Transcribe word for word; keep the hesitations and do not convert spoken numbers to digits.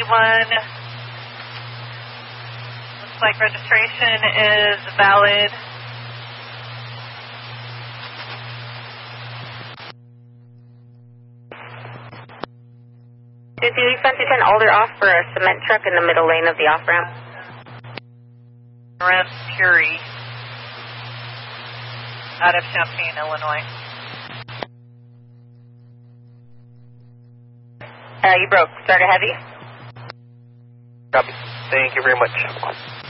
one. Looks like registration is valid. Did you send to ten Alder off for a cement truck in the middle lane of the off-ramp? Rem Curie out of Champaign, Illinois. Uh, you broke. Start a heavy. Copy. Thank you very much.